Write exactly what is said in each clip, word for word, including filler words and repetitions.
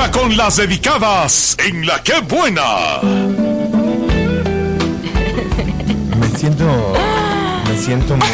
Arriba con las dedicadas en La Qué Buena. Me siento, me siento muy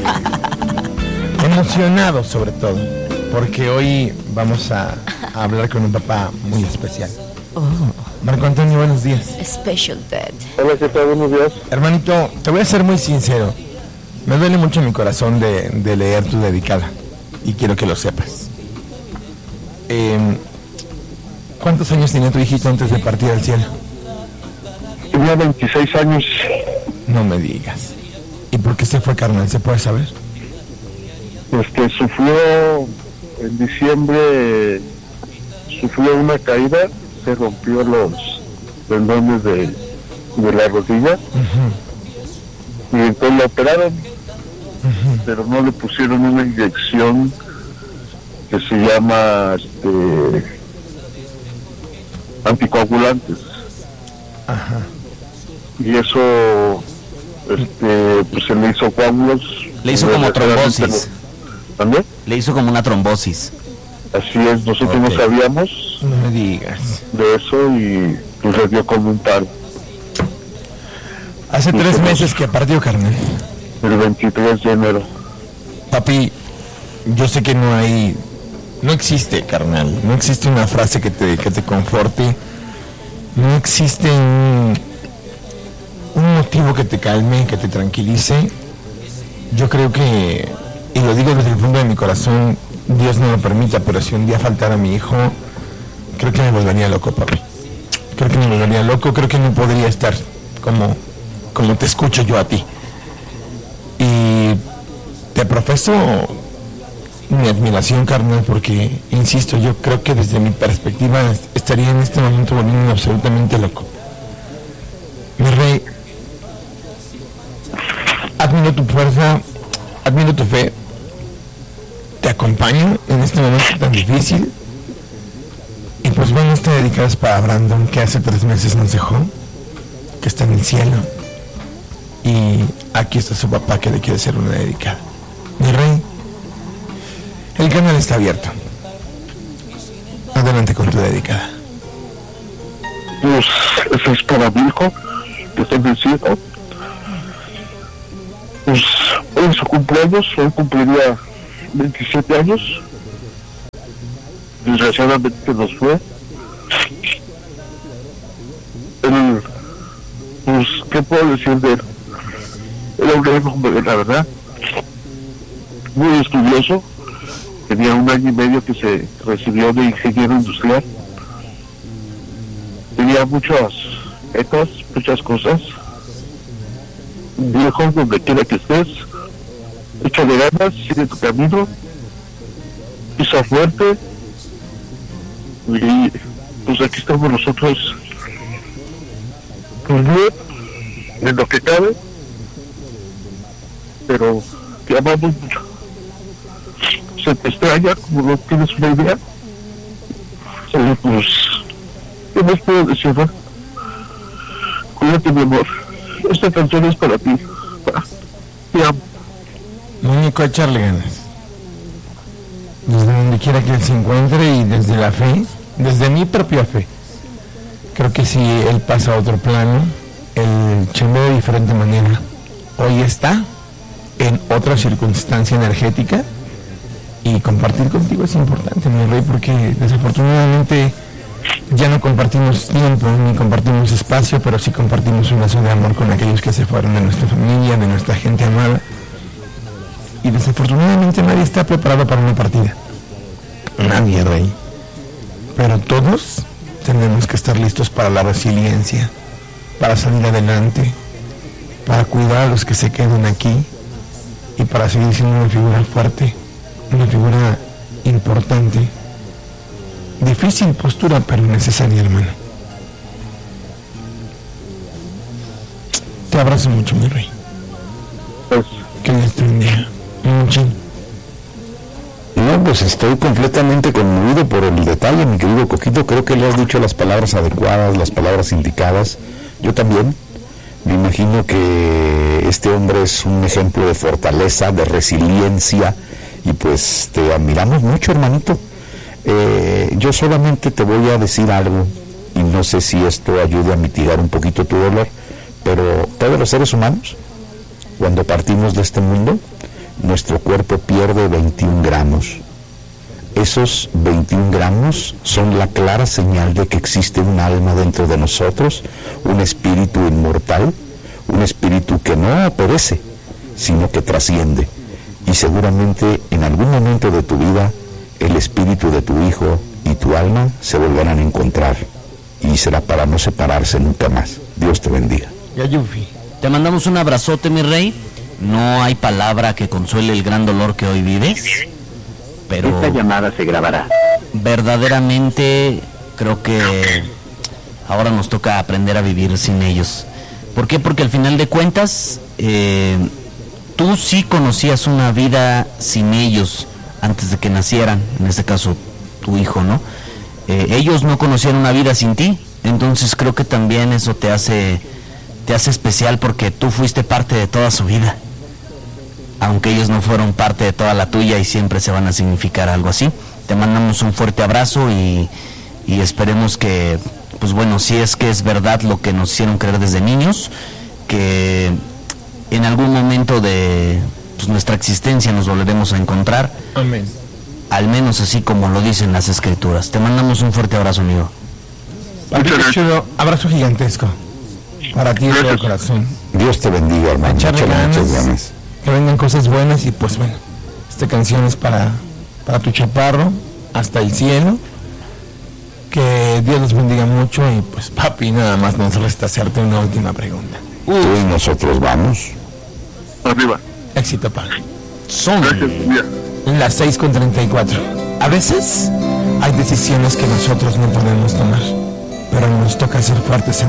emocionado, sobre todo, porque hoy vamos a, a hablar con un papá muy especial. Oh. Marco Antonio, buenos días. Special Dad. Hola, ¿qué tal? Buenos días. Hermanito, te voy a ser muy sincero. Me duele mucho mi corazón de, de leer tu dedicada, y quiero que lo sepas. Eh, ¿Cuántos años tenía tu hijito antes de partir al cielo? Tenía veintiséis años. No me digas. ¿Y por qué se fue, carnal? ¿Se puede saber? Pues que sufrió en diciembre, sufrió una caída, se rompió los tendones de, de la rodilla. Uh-huh. Y entonces la operaron, uh-huh. pero no le pusieron una inyección que se llama este, anticoagulantes. Ajá. Y eso este pues se le hizo coágulos. Le hizo como trombosis. ¿Dónde? Le hizo como una trombosis. Así es, nosotros okay. no sabíamos no me digas de eso y pues le dio como un paro. Hace y tres se meses que partió, carnal. El veintitrés de enero. Papi, yo sé que no hay, no existe, carnal, no existe una frase que te, que te conforte, no existe un, un motivo que te calme, que te tranquilice. Yo creo que, y lo digo desde el fondo de mi corazón, Dios no lo permita, pero si un día faltara mi hijo, creo que me volvería loco, papi. Creo que me volvería loco, creo que no podría estar como, como te escucho yo a ti. Y te profeso mi admiración, carnal, porque, insisto, yo creo que desde mi perspectiva estaría en este momento volviendo absolutamente loco. Mi rey, admiro tu fuerza, admiro tu fe, te acompaño en este momento tan difícil. Y pues bueno, esta dedicada es para Brandon, que hace tres meses nos dejó, que está en el cielo. Y aquí está su papá, que le quiere hacer una dedicada. Mi rey, el canal está abierto. Adelante con tu dedicada. Pues eso es para mi hijo, que está en el cielo. Pues hoy es su cumpleaños, hoy cumpliría veintisiete años. Desgraciadamente nos fue. El, pues, ¿qué puedo decir de él? Era un gran hombre, la verdad. Muy estudioso. Tenía un año y medio que se recibió de ingeniero industrial. Tenía muchas metas, muchas cosas. Viejo, donde quiera que estés, échale ganas, sigue tu camino, pisa fuerte. Y pues aquí estamos nosotros, pues bien, en lo que cabe, pero te amamos mucho. Se te extraña, como no tienes una idea. Sí, pues, ¿qué más puedo decir? ¿No? Cuídate, mi amor. Esta canción es para ti. Te amo. Muñeco, echarle ganas. Desde donde quiera que él se encuentre y desde la fe, desde mi propia fe. Creo que si él pasa a otro plano, él chambea de diferente manera. Hoy está en otra circunstancia energética y compartir contigo es importante, mi rey, porque desafortunadamente ya no compartimos tiempo ni compartimos espacio, pero sí compartimos un lazo de amor con aquellos que se fueron de nuestra familia, de nuestra gente amada. Y desafortunadamente nadie está preparado para una partida. Nadie, rey. Pero todos tenemos que estar listos para la resiliencia, para salir adelante, para cuidar a los que se quedan aquí y para seguir siendo una figura fuerte, una figura importante. Difícil postura, pero necesaria, hermano. Te abrazo mucho, mi rey. Pues, que Dios te bendiga. Mucho. No, pues estoy completamente conmovido por el detalle, mi querido Coquito. Creo que le has dicho las palabras adecuadas, las palabras indicadas. Yo también me imagino que este hombre es un ejemplo de fortaleza, de resiliencia, y pues te admiramos mucho, hermanito. Eh, yo solamente te voy a decir algo, y no sé si esto ayude a mitigar un poquito tu dolor, pero todos los seres humanos, cuando partimos de este mundo, nuestro cuerpo pierde veintiún gramos. Esos veintiún gramos son la clara señal de que existe un alma dentro de nosotros, un espíritu inmortal, un espíritu que no perece, sino que trasciende. Y seguramente en algún momento de tu vida, el espíritu de tu hijo y tu alma se volverán a encontrar. Y será para no separarse nunca más. Dios te bendiga. Ya, Yufi. Te mandamos un abrazote, mi rey. No hay palabra que consuele el gran dolor que hoy vives, pero esta llamada se grabará. Verdaderamente creo que ahora nos toca aprender a vivir sin ellos. ¿Por qué? Porque al final de cuentas, eh, tú sí conocías una vida sin ellos antes de que nacieran, en este caso tu hijo, ¿no? Eh, ellos no conocían una vida sin ti, entonces creo que también eso te hace, te hace especial porque tú fuiste parte de toda su vida, aunque ellos no fueron parte de toda la tuya y siempre se van a significar algo así. Te mandamos un fuerte abrazo y, y esperemos que, pues bueno, si es que es verdad lo que nos hicieron creer desde niños, que en algún momento de pues, nuestra existencia nos volveremos a encontrar. Amén. Al menos así como lo dicen las escrituras. Te mandamos un fuerte abrazo, amigo. Papito chulo, abrazo gigantesco para ti de todo corazón. Dios te bendiga, hermano. Echarle Échale ganas, muchas ganas. que vengan cosas buenas y pues bueno, esta canción es para, para tu chaparro, hasta el cielo. Que Dios los bendiga mucho y pues papi, nada más nos resta hacerte una última pregunta. Tú y nosotros vamos. Arriba. Éxito, padre. Son Gracias, mía. Las seis con treinta y cuatro. A veces hay decisiones que nosotros no podemos tomar, pero nos toca ser fuertes en